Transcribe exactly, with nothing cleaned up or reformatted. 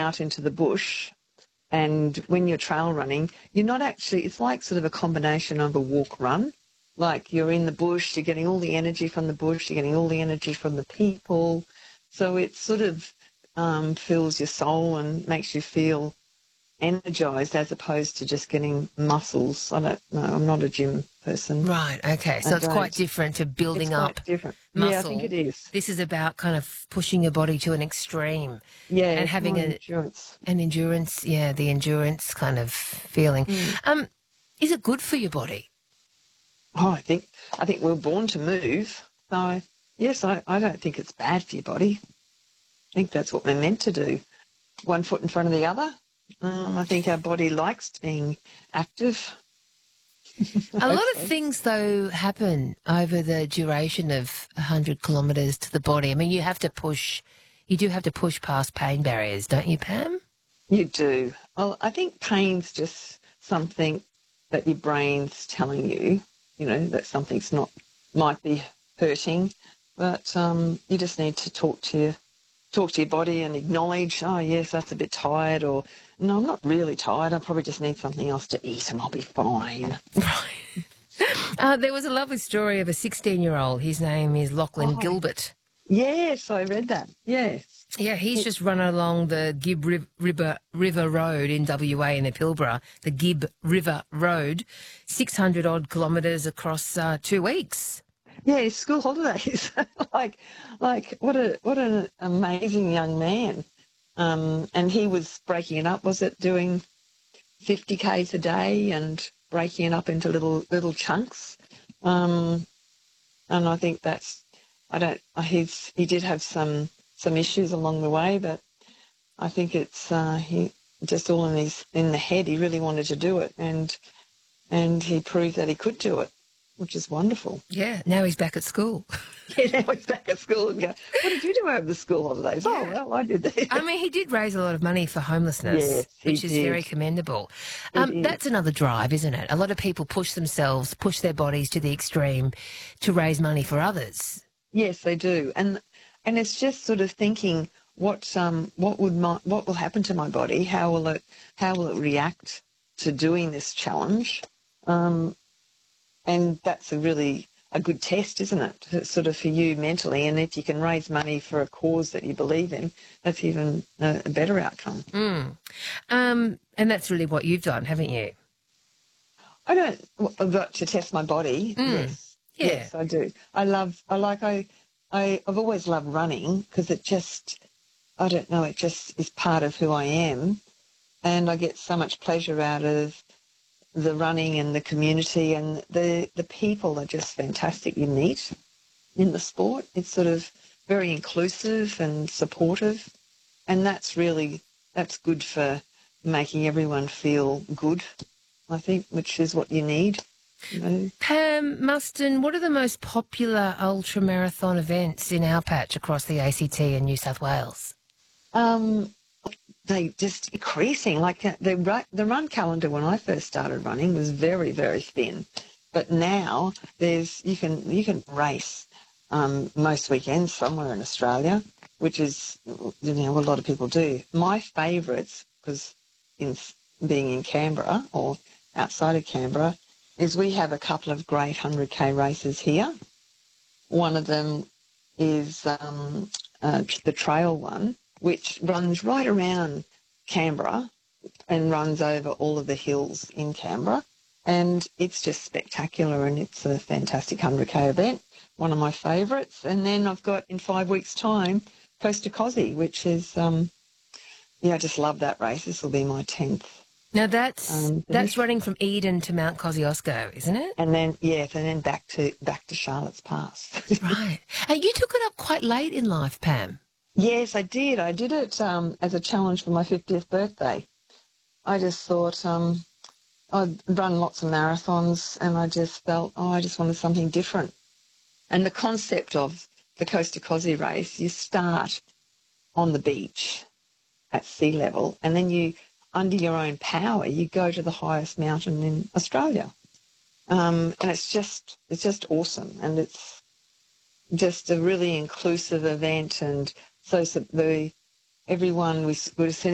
out into the bush, and when you're trail running, you're not actually, it's like sort of a combination of a walk-run. Like you're in the bush, you're getting all the energy from the bush, you're getting all the energy from the people. So it sort of um, fills your soul and makes you feel energised as opposed to just getting muscles. I don't know, I'm not a gym person. Right, okay. So I it's quite don't. different to building It's up quite different. muscle. Yeah, I think it is. This is about kind of pushing your body to an extreme Yeah, and it's having more a, endurance. an endurance, yeah, the endurance kind of feeling. Mm. Um, is it good for your body? Oh, I think I think we're born to move. So yes, I, I don't think it's bad for your body. I think that's what we're meant to do. One foot in front of the other. Um, I think our body likes being active. A lot of So. things, though, happen over the duration of one hundred kilometres to the body. I mean, you have to push, you do have to push past pain barriers, don't you, Pam? You do. Well, I think pain's just something that your brain's telling you, you know, that something's not, might be hurting, but um, you just need to talk to your, talk to your body and acknowledge, oh, yes, that's a bit tired, or no, I'm not really tired. I probably just need something else to eat and I'll be fine. Right. Uh, there was a lovely story of a sixteen-year-old. His name is Lachlan Oh, Gilbert. yes, I read that. Yes. Yeah, he's just run along the Gibb Riv- River, River Road in W A in the Pilbara, the Gibb River Road, six hundred odd kilometres across uh, two weeks. Yeah, school holidays. like, like what a what an amazing young man. Um, and he was breaking it up. Was it doing fifty kays a day and breaking it up into little little chunks? Um, and I think that's. I don't. He's he did have some some issues along the way, but I think it's uh, he just all in his in the head. He really wanted to do it, and and he proved that he could do it, which is wonderful. Yeah, now he's back at school. Yeah, now he's back at school and go, what did you do over the school holidays? Yeah. Oh, well, I did that. I mean, he did raise a lot of money for homelessness, Yes, he which is did. very commendable. It Um, is. that's another drive, isn't it? A lot of people push themselves, push their bodies to the extreme to raise money for others. Yes, they do. And and it's just sort of thinking what um what would my what will happen to my body? How will it how will it react to doing this challenge? Um, and that's a really a good test, isn't it? It's sort of for you mentally. And if you can raise money for a cause that you believe in, that's even a, a better outcome. Mm. Um, and that's really what you've done, haven't you? I don't I've got to test my body. Mm. Yes. Yeah. Yes, I do. I love, I like, I, I, I've always loved running because it just, I don't know, it just is part of who I am. And I get so much pleasure out of the running and the community, and the, the people are just fantastic you meet in the sport. It's sort of very inclusive and supportive. And that's really, that's good for making everyone feel good, I think, which is what you need. You know. Pam Muston, what are the most popular ultramarathon events in our patch across the A C T and New South Wales? Um, they just increasing. Like uh, the ru- the run calendar when I first started running was very very thin, but now there's you can you can race um, most weekends somewhere in Australia, which is you know a lot of people do. My favourites, because in being in Canberra or outside of Canberra, is we have a couple of great one hundred K races here. One of them is um, uh, the trail one, which runs right around Canberra and runs over all of the hills in Canberra. And it's just spectacular, and it's a fantastic one hundred K event, one of my favourites. And then I've got, in five weeks' time, Coast to Cozzy, which is, um, yeah, I just love that race. This will be my tenth. Now that's Um, that's running from Eden to Mount Kosciuszko, isn't it? And then, yes, and then back to back to Charlotte's Pass. Right. And you took it up quite late in life, Pam. Yes, I did. I did it um, as a challenge for my fiftieth birthday. I just thought um, I'd run lots of marathons, and I just felt, oh, I just wanted something different. And the concept of the Coast to Cozzy race, you start on the beach at sea level, and then you, under your own power, you go to the highest mountain in Australia. Um, and it's just, it's just awesome. And it's just a really inclusive event. And so, so the, everyone, we would have seen